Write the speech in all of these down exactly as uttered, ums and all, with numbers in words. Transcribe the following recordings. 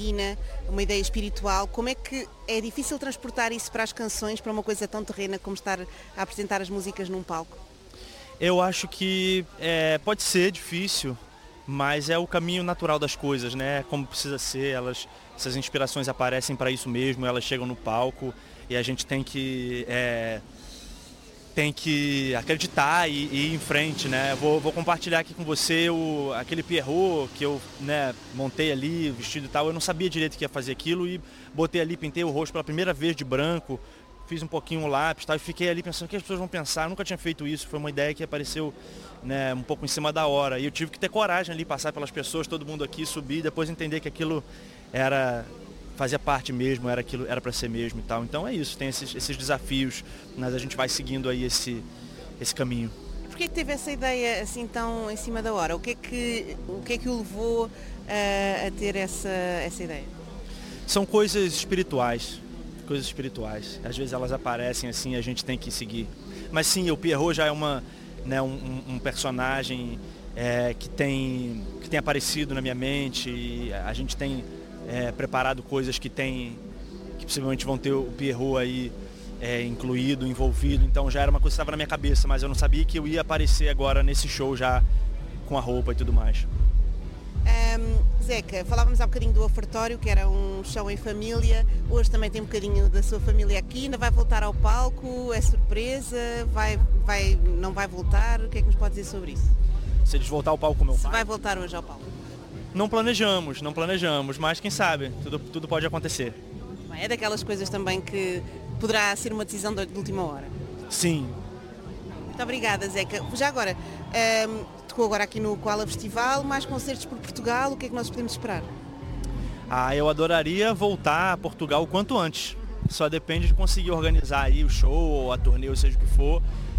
divina, uma ideia espiritual. Como é que é difícil transportar isso para as canções, para uma coisa tão terrena como estar a apresentar as músicas num palco? Eu acho que é, pode ser difícil, mas é o caminho natural das coisas, né? Como precisa ser, elas, essas inspirações aparecem para isso mesmo, elas chegam no palco e a gente tem que... É, tem que acreditar e, e ir em frente, né? Vou, vou compartilhar aqui com você o, aquele Pierrot que eu, né, montei ali, vestido e tal. Eu não sabia direito que ia fazer aquilo e botei ali, pintei o rosto pela primeira vez de branco, fiz um pouquinho o lápis, tal, e fiquei ali pensando o que as pessoas vão pensar. Eu nunca tinha feito isso, foi uma ideia que apareceu, né, um pouco em cima da hora. E eu tive que ter coragem ali, passar pelas pessoas, todo mundo aqui, subir, e depois entender que aquilo era... fazia parte mesmo, era aquilo, era para ser mesmo e tal. Então é isso, tem esses, esses desafios, mas a gente vai seguindo aí esse, esse caminho. Por que teve essa ideia assim tão em cima da hora? O que é que o, que é que o levou uh, a ter essa, essa ideia? São coisas espirituais, coisas espirituais. Às vezes elas aparecem assim, a gente tem que seguir. Mas sim, o Pierrot já é uma, né, um, um personagem é, que, tem, que tem aparecido na minha mente, e a gente tem É, preparado coisas que tem, que possivelmente vão ter o Pierrot aí é, incluído, envolvido, então já era uma coisa que estava na minha cabeça, mas eu não sabia que eu ia aparecer agora nesse show já com a roupa e tudo mais. Um, Zeca, falávamos há bocadinho do ofertório, que era um show em família, hoje também tem um bocadinho da sua família aqui, ainda vai voltar ao palco, é surpresa, vai, vai, não vai voltar, o que é que nos pode dizer sobre isso? Se eles voltar ao palco com o meu Se pai? vai voltar hoje ao palco? Não planejamos, não planejamos, mas quem sabe, tudo, tudo pode acontecer. É daquelas coisas também que poderá ser uma decisão de última hora. Sim. Muito obrigada, Zeca. Já agora, um, tocou agora aqui no Koala Festival, mais concertos por Portugal, o que é que nós podemos esperar? Ah, eu adoraria voltar a Portugal o quanto antes. Só depende de conseguir organizar aí o show, ou a turnê, ou seja o que for.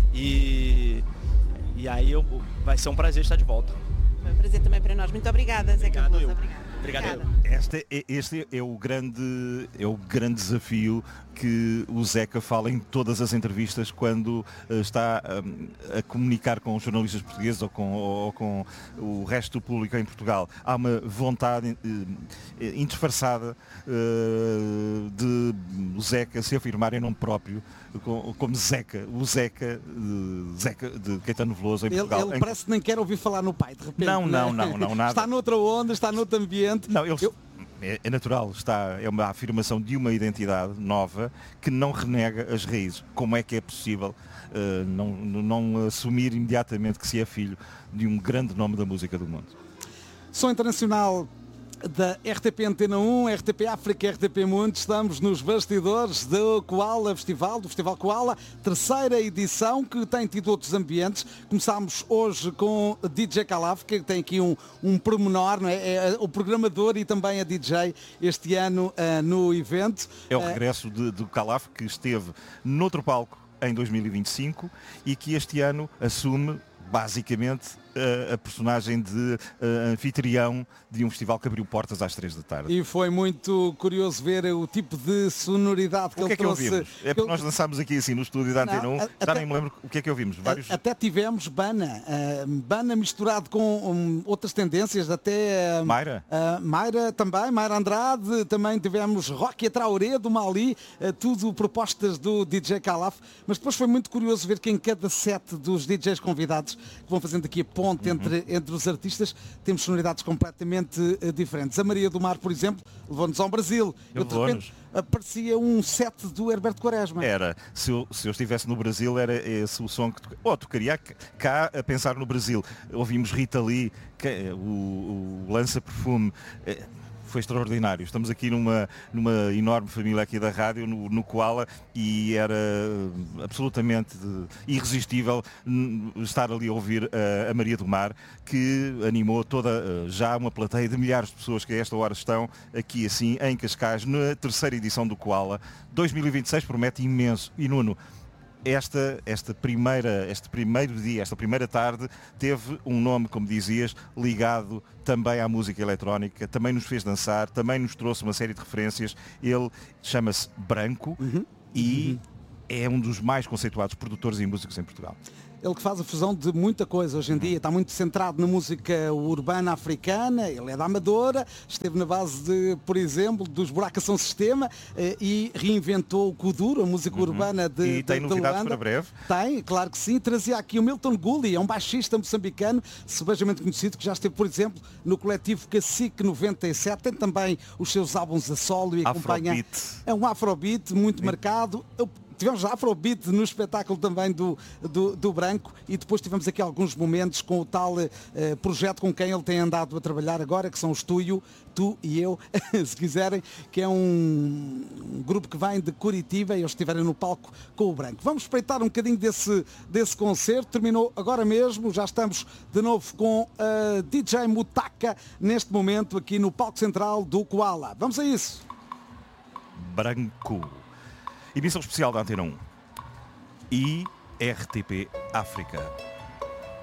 E, e aí eu, vai ser um prazer estar de volta. Foi um prazer também para nós. Muito obrigada, Zeca Veloso. Obrigada. Obrigado. Este, este é o grande, é o grande desafio que o Zeca fala em todas as entrevistas quando uh, está um, a comunicar com os jornalistas portugueses ou com, ou, ou com o resto do público em Portugal. Há uma vontade uh, indisfarçada uh, de o Zeca se afirmar em nome próprio como, como Zeca, o Zeca, uh, Zeca de Caetano Veloso em ele, Portugal. Ele em... parece que nem quer ouvir falar no pai, de repente. Não, não, né? não, não, nada. Está noutra onda, está noutro ambiente. Não, ele... Eu... É, é natural, está, é uma afirmação de uma identidade nova que não renega as raízes. Como é que é possível uh, não, não assumir imediatamente que se é filho de um grande nome da música do mundo? Som internacional da R T P Antena um, R T P África, R T P Mundo. Estamos nos bastidores do Koala Festival, do Festival Koala, terceira edição, que tem tido outros ambientes. Começámos hoje com D J Calaf, que tem aqui um, um pormenor, não é? É o programador e também a D J este ano uh, no evento. É o regresso de, do Calaf, que esteve noutro palco em dois mil e vinte e cinco e que este ano assume basicamente a, a personagem de uh, anfitrião de um festival que abriu portas às três da tarde. E foi muito curioso ver o tipo de sonoridade que o que ele é que trouxe. Ouvimos? É porque nós lançámos aqui assim no estúdio da Antena um, já até, nem me lembro o que é que ouvimos. Vários... Até tivemos Bana, uh, Bana misturado com um, outras tendências, até... Uh, Mayra? Uh, Mayra também, Mayra Andrade, também tivemos Rocky Traoré do Mali, uh, tudo propostas do D J Calaf, mas depois foi muito curioso ver que em cada set dos D Js convidados, que vão fazendo aqui a ponte uhum. entre, entre os artistas, temos sonoridades completamente uh, diferentes. A Maria do Mar, por exemplo, levou-nos ao Brasil. Eu, de repente, parecia um set do Herberto Quaresma. Era. Se eu, se eu estivesse no Brasil, era esse o som que tu... Oh, tocaria cá a pensar no Brasil. Ouvimos Rita Lee, que, o, o lança-perfume... Foi extraordinário. Estamos aqui numa, numa enorme família aqui da rádio, no, no Koala, e era absolutamente irresistível estar ali a ouvir a, a Maria do Mar, que animou toda já uma plateia de milhares de pessoas que a esta hora estão aqui assim em Cascais, na terceira edição do Koala. dois mil e vinte e seis promete imenso. E Nuno, Esta, esta primeira, este primeiro dia, esta primeira tarde, teve um nome, como dizias, ligado também à música eletrónica, também nos fez dançar, também nos trouxe uma série de referências. Ele chama-se Branco uhum. e uhum. é um dos mais conceituados produtores e músicos em Portugal. ele que faz a fusão de muita coisa hoje em dia, está muito centrado na música urbana africana, ele é da Amadora, esteve na base de, por exemplo, dos Buracação Sistema eh, e reinventou o Kuduro, a música uhum. urbana de E tem de, novidades de para breve? Tem, claro que sim. Trazia aqui o Milton Gulli, é um baixista moçambicano, sebejamente conhecido, que já esteve, por exemplo, no coletivo Cacique noventa e sete, tem também os seus álbuns a solo e acompanha... Afrobeat. É um afrobeat muito Sim. marcado. Eu, tivemos afrobeat no espetáculo também do, do, do Branco e depois tivemos aqui alguns momentos com o tal uh, projeto com quem ele tem andado a trabalhar agora, que são os Tuyo, Tu e Eu, se quiserem, que é um, um grupo que vem de Curitiba e eles estiverem no palco com o Branco. Vamos espreitar um bocadinho desse, desse concerto, terminou agora mesmo, já estamos de novo com a D J Mutaka neste momento aqui no palco central do Koala. Vamos a isso. Branco. Emissão especial da Antena um e R T P África.